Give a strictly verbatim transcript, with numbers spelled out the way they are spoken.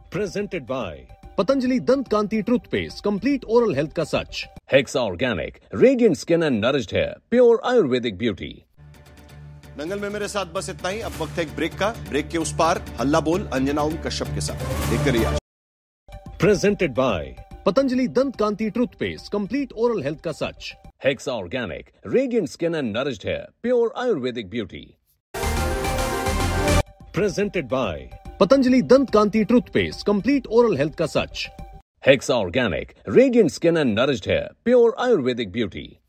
Presented by Patanjali Dant Kanti Toothpaste, complete oral health ka sach. Hexa Organic, radiant skin and nourished hair, pure Ayurvedic beauty. दंगल में मेरे साथ बस इतना ही। अब वक्त है एक ब्रेक का। ब्रेक के उस पार हल्ला बोल अंजना ओम कश्यप के साथ देखकर रियाज। Presented by Patanjali Dant Kanti Toothpaste, complete oral health ka sach. Hexa Organic, radiant skin and nourished hair, pure Ayurvedic beauty. Presented by Patanjali Dant Kanti Toothpaste, complete oral health ka sach. Hexa Organic, radiant skin and nourished hair, pure Ayurvedic beauty.